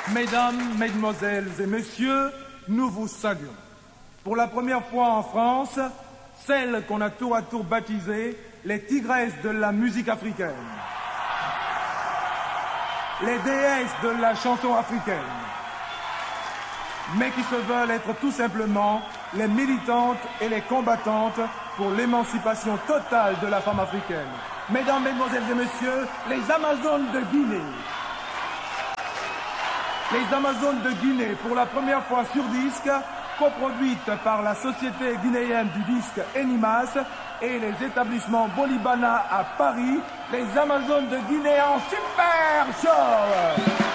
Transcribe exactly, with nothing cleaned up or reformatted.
Mesdames, Mesdemoiselles et Messieurs, nous vous saluons. Pour la première fois en France, celle qu'on a tour à tour baptisée les tigresses de la musique africaine, les déesses de la chanson africaine, mais qui se veulent être tout simplement les militantes et les combattantes pour l'émancipation totale de la femme africaine. Mesdames, Mesdemoiselles et Messieurs, les Amazones de Guinée. Les Amazones de Guinée, pour la première fois sur disque, coproduite par la Société guinéenne du disque Enimas et les établissements Bolibana à Paris, les Amazones de Guinée en super show.